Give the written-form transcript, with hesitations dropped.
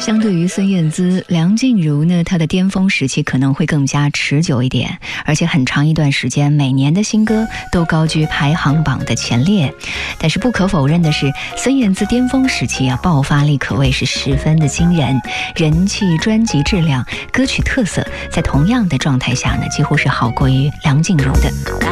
相对于孙燕姿，梁静茹呢，她的巅峰时期可能会更加持久一点，而且很长一段时间，每年的新歌都高居排行榜的前列。但是不可否认的是，孙燕姿巅峰时期爆发力可谓是十分的惊人，人气、专辑质量、歌曲特色，在同样的状态下呢，几乎是好过于梁静茹的。